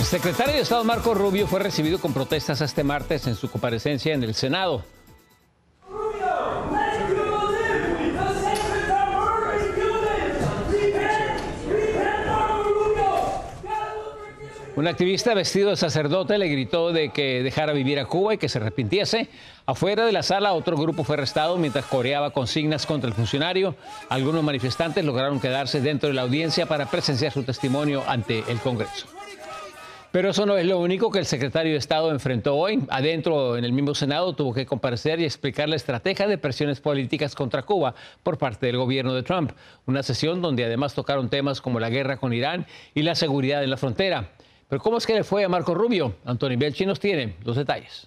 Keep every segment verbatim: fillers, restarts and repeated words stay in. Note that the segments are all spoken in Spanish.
El secretario de Estado Marco Rubio fue recibido con protestas este martes en su comparecencia en el Senado. Un activista vestido de sacerdote le gritó de que dejara vivir a Cuba y que se arrepintiese. Afuera de la sala, otro grupo fue arrestado mientras coreaba consignas contra el funcionario. Algunos manifestantes lograron quedarse dentro de la audiencia para presenciar su testimonio ante el Congreso. Pero eso no es lo único que el secretario de Estado enfrentó hoy. Adentro, en el mismo Senado, tuvo que comparecer y explicar la estrategia de presiones políticas contra Cuba por parte del gobierno de Trump. Una sesión donde además tocaron temas como la guerra con Irán y la seguridad en la frontera. Pero ¿cómo es que le fue a Marco Rubio? Anthony Belchi nos tiene los detalles.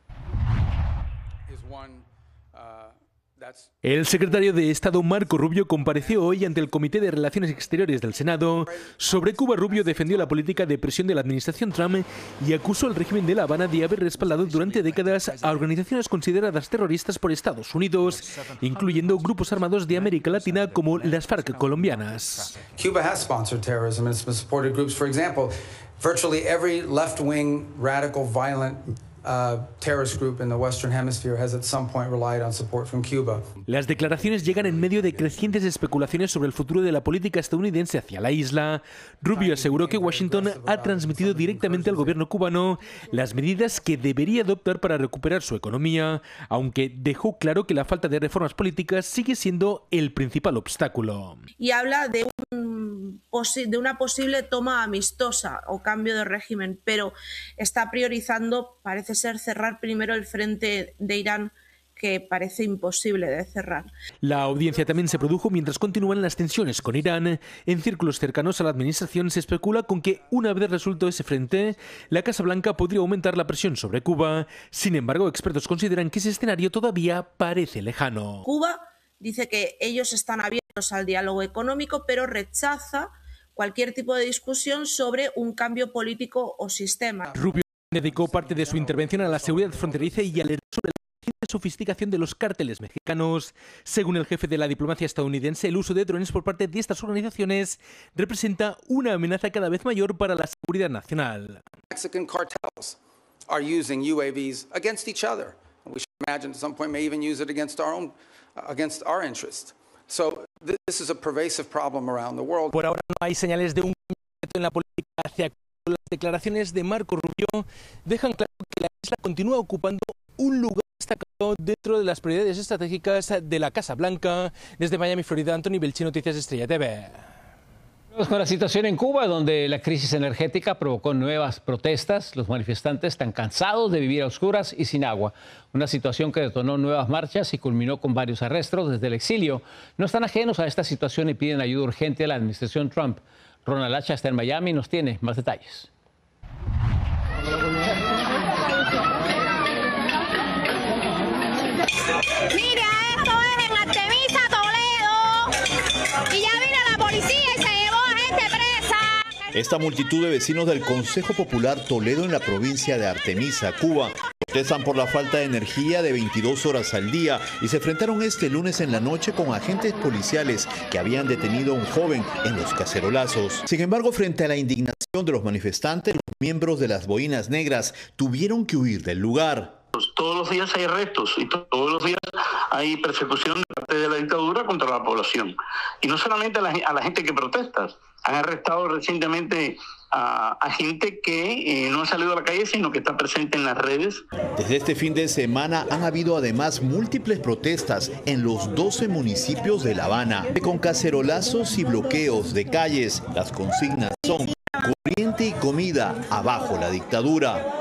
El secretario de Estado Marco Rubio compareció hoy ante el Comité de Relaciones Exteriores del Senado. Sobre Cuba, Rubio defendió la política de presión de la administración Trump y acusó al régimen de La Habana de haber respaldado durante décadas a organizaciones consideradas terroristas por Estados Unidos, incluyendo grupos armados de América Latina como las FARC colombianas. Cuba has sponsored terrorism and it's supported groups, for example, virtually every left-wing, radical, violent Uh, terrorist group in the Western Hemisphere has at some point relied on support from Cuba. Las declaraciones llegan en medio de crecientes especulaciones sobre el futuro de la política estadounidense hacia la isla. Rubio aseguró que Washington ha transmitido directamente al gobierno cubano las medidas que debería adoptar para recuperar su economía, aunque dejó claro que la falta de reformas políticas sigue siendo el principal obstáculo. Y habla de, un, de una posible toma amistosa o cambio de régimen, pero está priorizando, parece ser, cerrar primero el frente de Irán, que parece imposible de cerrar. La audiencia también se produjo mientras continúan las tensiones con Irán. En círculos cercanos a la administración se especula con que, una vez resuelto ese frente, la Casa Blanca podría aumentar la presión sobre Cuba. Sin embargo, expertos consideran que ese escenario todavía parece lejano. Cuba dice que ellos están abiertos al diálogo económico, pero rechaza cualquier tipo de discusión sobre un cambio político o sistema. Rubio dedicó parte de su intervención a la seguridad fronteriza y alertó sobre la sofisticación de los cárteles mexicanos. Según el jefe de la diplomacia estadounidense, el uso de drones por parte de estas organizaciones representa una amenaza cada vez mayor para la seguridad nacional. Mexican cartels are using U A Vs against each other. We should imagine at some point may even use it against our own, against our interest. So this is a pervasive problem around the world. Por ahora no hay señales de un cambio en la política hacia Cuba. Las declaraciones de Marco Rubio dejan claro que la isla continúa ocupando un lugar destacado dentro de las prioridades estratégicas de la Casa Blanca. Desde Miami, Florida, Anthony Belchi, Noticias Estrella T V. Vamos con la situación en Cuba, donde la crisis energética provocó nuevas protestas. Los manifestantes están cansados de vivir a oscuras y sin agua. Una situación que detonó nuevas marchas y culminó con varios arrestos desde el exilio. No están ajenos a esta situación y piden ayuda urgente a la administración Trump. Ronald Hacha está en Miami y nos tiene más detalles. Mira, esto es en Artemisa, Toledo. Y ya vino la policía y se llevó a gente presa. Esta multitud de vecinos del Consejo Popular Toledo en la provincia de Artemisa, Cuba, protestan por la falta de energía de veintidós horas al día y se enfrentaron este lunes en la noche con agentes policiales que habían detenido a un joven en los cacerolazos. Sin embargo, frente a la indignación de los manifestantes, los miembros de las Boinas Negras tuvieron que huir del lugar. Todos los días hay arrestos y todos los días hay persecución de parte de la dictadura contra la población. Y no solamente a la, a la gente que protesta. Han arrestado recientemente a, a gente que eh, no ha salido a la calle, sino que está presente en las redes. Desde este fin de semana han habido además múltiples protestas en los doce municipios de La Habana, con cacerolazos y bloqueos de calles. Las consignas son corriente y comida, abajo la dictadura.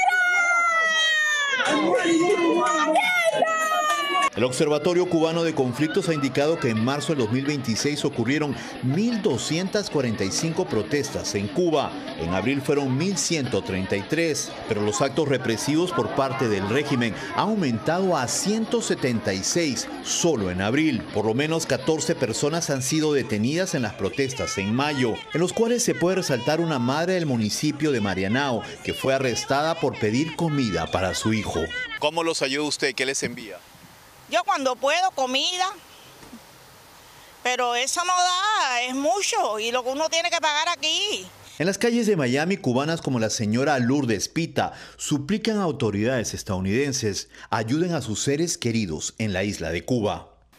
El Observatorio Cubano de Conflictos ha indicado que en marzo del dos mil veintiséis ocurrieron mil doscientas cuarenta y cinco protestas en Cuba. En abril fueron mil ciento treinta y tres, pero los actos represivos por parte del régimen han aumentado a ciento setenta y seis solo en abril. Por lo menos catorce personas han sido detenidas en las protestas en mayo, en los cuales se puede resaltar una madre del municipio de Marianao que fue arrestada por pedir comida para su hijo. ¿Cómo los ayuda usted? ¿Qué les envía? Yo cuando puedo, comida, pero eso no da, es mucho, y lo que uno tiene que pagar aquí. En las calles de Miami, cubanas como la señora Lourdes Pita suplican a autoridades estadounidenses ayuden a sus seres queridos en la isla de Cuba.